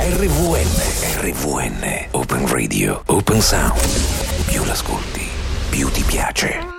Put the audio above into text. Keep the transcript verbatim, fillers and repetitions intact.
R V N. R V N. Open Radio. Open Sound. Più l'ascolti, più ti piace.